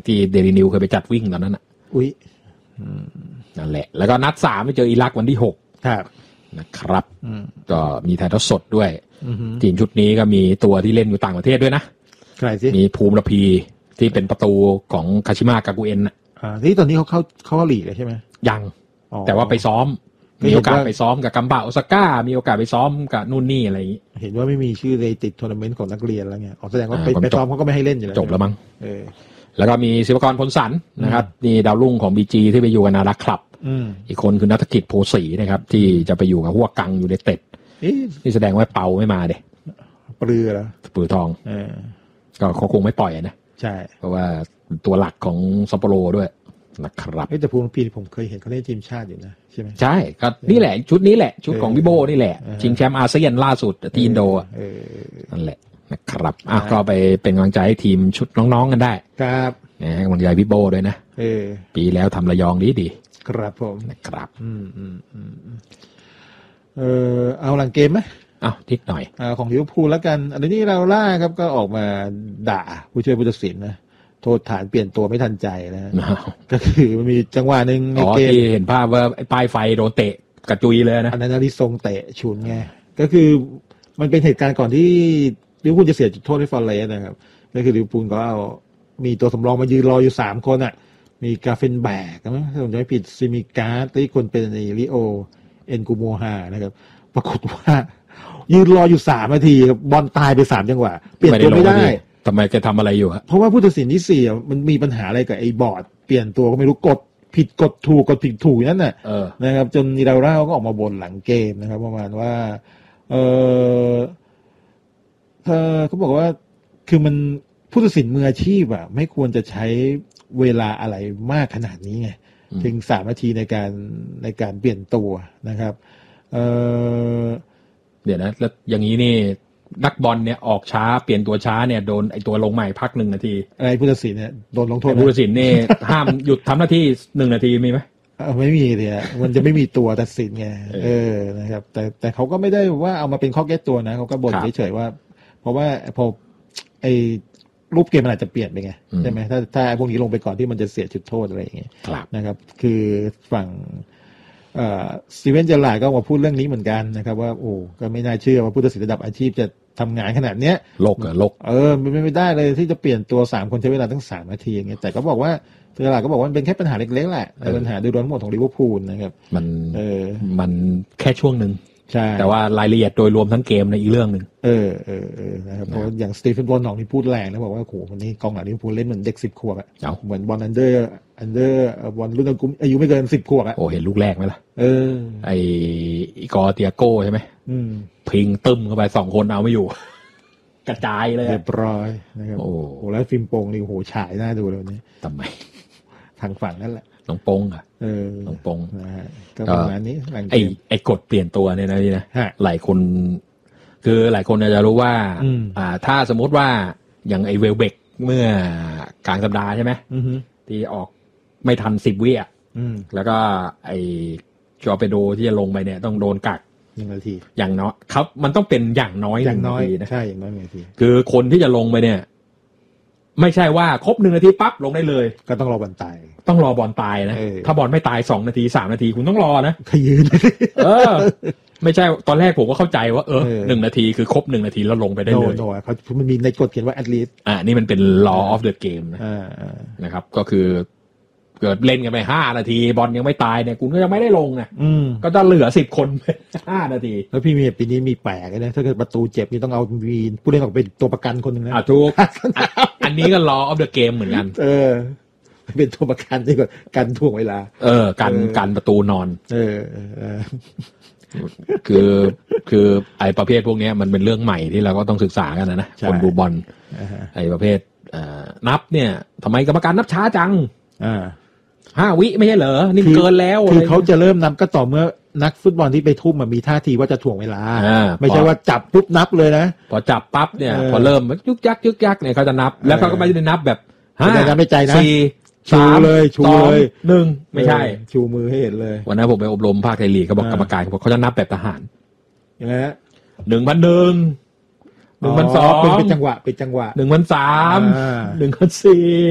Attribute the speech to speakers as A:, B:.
A: ที่เดลินิวเคยไปจัดวิ่งตอนนั้น
B: อุ้ย
A: นั่นแหละแล้วก็นัด3ไปเจออิรักวันที่6
B: ครับ
A: นะครับก็มีถ่ายทอดสดด้วยทีมชุดนี้ก็มีตัวที่เล่นอยู่ต่างประเทศด้วยนะ
B: ใครสิ
A: มีภูมิระพีที่เป็นประตูของคาชิมะกากุเอ็น
B: ที่ตอนนี้เขาเข้าลีกใช่ไหม
A: ยังแต่ว่าไปซ้อมมีโอกาสไปซ้อมกับกัมบะโอซาก้ามีโอกาสไปซ้อมกับนู่นนี่อะไรอย่างนี้
B: เห็นว่าไม่มีชื่อในติดทัวร์นาเมนต์ของนักเรียนแล้วไงแสดงว่าไปซ้อมเขาก็ไม่ให้เล่นอยู่แล้ว
A: จบแล้วมั้งแล้วก็มีศิวกรพลสันนะครับนี่ดาวรุ่งของบีจีที่ไปอยู่กับนารักคลับอีกคนคือณัฐกิจโพสีนะครับที่จะไปอยู่กับหัวกังอยู่ในเต็ดนี่แสดงว่าเปาไม่มาเด้
B: ปลือเหรอ
A: ปลือทองก็เขาคงไม่ปล่อยนะ
B: ใช่
A: เพราะว่าตัวหลักของซัปโปโรด้วยนะครับ
B: แต่ภูมิปีผมเคยเห็นเขาเล่นทีมชาติอยู่นะใช่ไหม
A: ใช่ก็นี่แหละชุดนี้แหละชุดของพี่โบนี่แหละชิงแชมป์อาเซียนล่าสุดที่อินโดนั่นแหละนะครับก็ไปเป็นกำลังใจให้ทีมชุดน้องๆกันได้
B: ครับ
A: ให้กำลังใจพี่โบด้วยนะปีแล้วทำระยองดี
B: ครับผม
A: นะครับ
B: เอาหลังเกมไหม
A: นิดหน่อย
B: ของลิเวอร์พูลแล้วกันอันนี้เราล่าครับก็ออกมาด่าผู้ช่วยผู้ตัดสินนะโทษฐานเปลี่ยนตัวไม่ทันใจนะก็คือมันมีจังหวะหนึ่งในเกม
A: ที่เห็นภาพว่าป้ายไฟโดนเตะกระจุยเลยนะ
B: อันนั้นลิซงเตะฉุนไงก็คือมันเป็นเหตุการณ์ก่อนที่ลิเวอร์พูลจะเสียจุดโทษให้ฟอร์เรสต์นะครับก็คือลิเวอร์พูลก็เอามีตัวสำรองมายืนรออยู่3คนมีกาเฟนแบกนะถ้าผมจำไม่ผิดซิมิการ์ที่คนเป็นริโอเอ็นกูโมฮานะครับปรากฏว่ายืนรออยู่3นาทีครับบอลตายไป3จังหวะเปลี่ยนตัวไม่ได้
A: ทำไมแกทำอะไรอยู่ฮะ
B: เพราะว่าผู้ตัดสินที่4มันมีปัญหาอะไรกับไอ้บอร์ดเปลี่ยนตัวก็ไม่รู้กดผิดกดถูกกดผิดถูกนั่นน่ะนะครับจนอิราราก็ออกมาบ่นหลังเกมนะครับประมาณว่าเขาบอกว่าคือมันผู้ตัดสินมืออาชีพไม่ควรจะใช้เวลาอะไรมากขนาดนี้ไงถึง3นาทีในการเปลี่ยนตัวนะครับ
A: เดี๋ยวนะแล้วอย่างนี้นี่นักบอลเนี่ยออกช้าเปลี่ยนตัวช้าเนี่ยโดนไอตัวลงใหม่พัก1นาที
B: อะไรผู้ตัดสินเนี่ยโดนลงโทษ
A: ผู้ตัดสินนี่ห้ามหยุดทำหน้าที่1นาทีมีไหม
B: ไม่มีเลยมันจะไม่มีตัวตัดสินไงนะครับแต่เขาก็ไม่ได้ว่าเอามาเป็นข้อแก้ตัวนะเขาก็บ่นเฉยๆว่าเพราะว่าพอไอรูปเกมมันอาจจะเปลี่ยนไปไงใช่ไหมถ้าพวกนี้ลงไปก่อนที่มันจะเสียจุดโทษอะไรอย่างเงี้ยนะครับคือฝั่งสตีเวนเจอร์ลาร์ดก็มาพูดเรื่องนี้เหมือนกันนะครับว่าโอ้ก็ไม่น่าเชื่อว่าผู้ตัดสินระดับอาชีพจะทำงานขนาดเนี้ย
A: โลก
B: ไม่ได้เลยที่จะเปลี่ยนตัว3คนใช้เวลาตั้ง3นาทีอย่างเงี้ยแต่ก็บอกว่าเจอร์ลาร์ดก็บอกว่ามันเป็นแค่ปัญหาเล็กๆแหละแต่ปัญหาโดยรวมทั้งหมดของลิเวอร์พูลนะครับ
A: มันแค่ช่วงนึง
B: ใช่
A: แต่ว่ารายละเอียดโดยรวมทั้งเกมในอีกเรื่องนึง
B: นะครับเพราะอย่างสตีเฟนบอลหนองนี่พูดแรงนะบอกว่าโหวันนี้กองหลังลิเวอร์พูลเล่นเหมือนเด็ก10ขวบเหมือนบอลอันเดอร์บอลรุ่นอายุไม่เกิน10ขวบ
A: โอ้เห็นลูกแรกไหมล่ะไอ้กอเตียโก้ใช่ไหมพิงตึ้มเข้าไป2คนเอาไม่อยู่กระจายเลย
B: เรียบร้อยนะครับโอ้โหแล้วฟิล์มโป่งนี่โหฉายน่าดูเลยวันนี้
A: ทำไม
B: ทางฝั่งนั่นแหละ
A: น้องปงน้องปง
B: ก็ประมาณนี้
A: ไอ้กดเปลี่ยนตัวเนี่ยนะนี่นะหลายคนคือหลายคนจะรู้ว่าถ้าสมมติว่าอย่างไอ้เวลเบกเมื่อกลางสัปดาห์ใช่ไหมที่ออกไม่ทัน10 วิแล้วก็ไอ้จอเปโดที่จะลงไปเนี่ยต้องโดนกัก
B: 1 นาที
A: อย่างน้อยครับมันต้องเป็นอย่างน้อย1 นาทีนะ
B: ใช่อย่างน้อย1 นาที
A: คือคนที่จะลงไปเนี่ยไม่ใช่ว่าครบ1 นาทีปั๊บลงได้เลย
B: ก็ต้องรอบอลตาย
A: ต้องรอบอลตายนะถ้าบอลไม่ตาย2 นาที3 นาทีคุณต้องรอนะ
B: ขยืน
A: ไม่ใช่ตอนแรกผมก็เข้าใจว่า1 นาทีคือครบ1 นาทีแล้วลงไปได้เลย
B: เขามันมีในกฎเขียนว่า at least
A: นี่มันเป็น law of the game นะครับก็คือเกิดเล่นกันไป5 นาทีบอลยังไม่ตายเนี่ยคุณก็จะไม่ได้ลงนะก็จะเหลือ10 คน5 นาที
B: แล้วพี่มีปีนี้มีแปลกนะถ้าเกิดประตูเจ็บนี่ต้องเอาวีนผู้เล่นออกเป็นตัวประกันคนนึงนะ
A: ถูกอันนี้ก็ law of the game เหมือนกัน
B: เป็นตัวประกันที่กันถ่วงเวลา
A: กันประตูนอนคือไอ้ประเภทพวกนี้มันเป็นเรื่องใหม่ที่เราก็ต้องศึกษากันนะคนดูบอลไอ้ประเภทนับเนี่ยทำไมกรรมการนับช้าจัง5 วิไม่ใช่เหรอนี่เกินแล้ว
B: คือเขาจะเริ่มนับก็ต่อเมื่อนักฟุตบอลที่ไปทุ่มมีท่าทีว่าจะถ่วงเวลาไม่ใช่ว่าจับปุ๊บนับเลยนะ
A: พอจับปั๊บเนี่ยพอเริ่มยุกยักเนี่ยเขาจะนับแล้วเขาก็ไม่ได้นับแบบ
B: 5ไม่ใจนะ
A: 4
B: 3 2
A: 1ไม่ใช่
B: ชูมือให้เห็นเลย
A: วันนั้นผมไปอบรมภาคไทยลีกเขาบอกกรรมการเขาจะนับแบบทหาร
B: ยังไงฮะ
A: 1,1 1,2
B: เป็นจังหวะ1,3
A: 1,4